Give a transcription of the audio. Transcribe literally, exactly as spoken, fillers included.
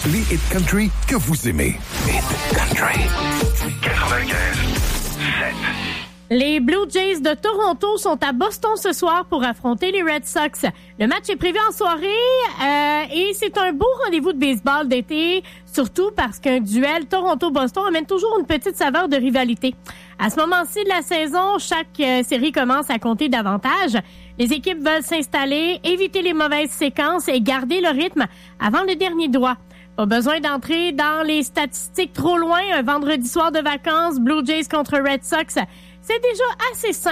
Les hits country que vous aimez. Hit country. quatre-vingt-quinze sept. Les Blue Jays de Toronto sont à Boston ce soir pour affronter les Red Sox. Le match est prévu en soirée euh, et c'est un beau rendez-vous de baseball d'été, surtout parce qu'un duel Toronto-Boston amène toujours une petite saveur de rivalité. À ce moment-ci de la saison, chaque euh, série commence à compter davantage. Les équipes veulent s'installer, éviter les mauvaises séquences et garder le rythme avant le dernier doigt. Pas besoin d'entrer dans les statistiques trop loin. Un vendredi soir de vacances, Blue Jays contre Red Sox, c'est déjà assez simple.